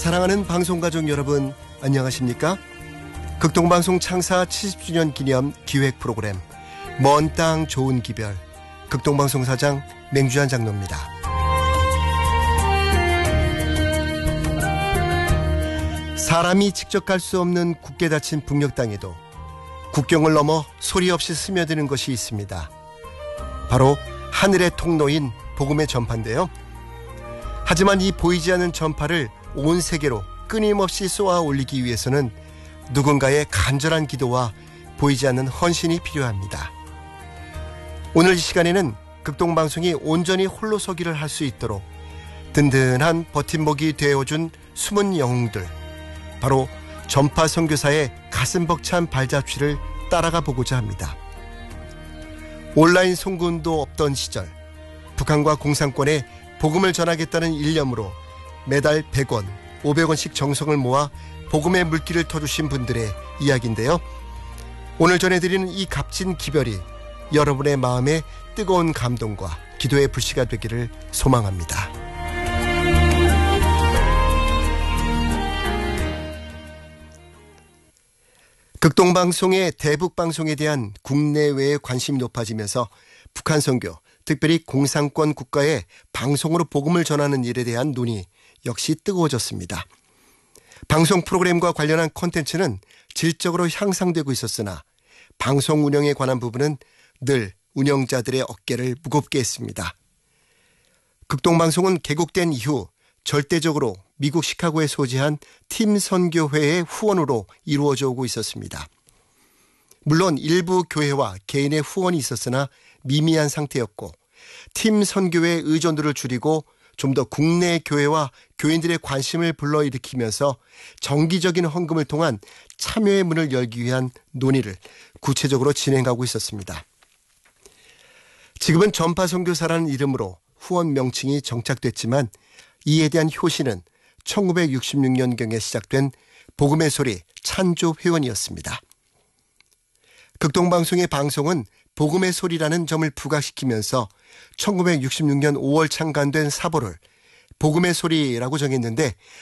사랑하는 방송가족 여러분, 안녕하십니까? 극동방송 창사 70주년 기념 기획 프로그램 먼 땅 좋은 기별, 극동방송 사장 맹주한 장로입니다. 사람이 직접 갈 수 없는 굳게 닫힌 북녘 땅에도 국경을 넘어 소리 없이 스며드는 것이 있습니다. 바로 하늘의 통로인 복음의 전파인데요. 하지만 이 보이지 않는 전파를 온 세계로 끊임없이 쏘아 올리기 위해서는 누군가의 간절한 기도와 보이지 않는 헌신이 필요합니다. 오늘 이 시간에는 극동방송이 온전히 홀로서기를 할 수 있도록 든든한 버팀목이 되어준 숨은 영웅들, 바로 전파 선교사의 가슴 벅찬 발자취를 따라가 보고자 합니다. 온라인 송군도 없던 시절, 북한과 공산권에 복음을 전하겠다는 일념으로 매달 100원, 500원씩 정성을 모아 복음의 물길을 터주신 분들의 이야기인데요. 오늘 전해드리는 이 값진 기별이 여러분의 마음에 뜨거운 감동과 기도의 불씨가 되기를 소망합니다. 극동방송의 대북방송에 대한 국내외의 관심이 높아지면서 북한 선교, 특별히 공산권 국가의 방송으로 복음을 전하는 일에 대한 논의 역시 뜨거워졌습니다. 방송 프로그램과 관련한 콘텐츠는 질적으로 향상되고 있었으나 방송 운영에 관한 부분은 늘 운영자들의 어깨를 무겁게 했습니다. 극동방송은 개국된 이후 절대적으로 미국 시카고에 소재한 팀 선교회의 후원으로 이루어져 오고 있었습니다. 물론 일부 교회와 개인의 후원이 있었으나 미미한 상태였고, 팀 선교회의 의존도를 줄이고 좀 더 국내 교회와 교인들의 관심을 불러일으키면서 정기적인 헌금을 통한 참여의 문을 열기 위한 논의를 구체적으로 진행하고 있었습니다. 지금은 전파 선교사라는 이름으로 후원 명칭이 정착됐지만 이에 대한 효시는 1966년경에 시작된 복음의 소리 찬조 회원이었습니다. 극동방송의 방송은 복음의 소리라는 점을 부각시키면서 1966년 5월 창간된 사보를 복음의 소리라고 정했는데,